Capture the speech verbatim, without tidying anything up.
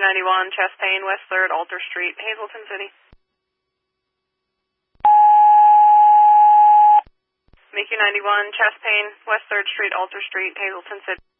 ninety-one, Chastain, West third, Alter Street, Hazleton City. M E C U ninety-one, Chastain, West third Street, Alter Street, Hazleton City.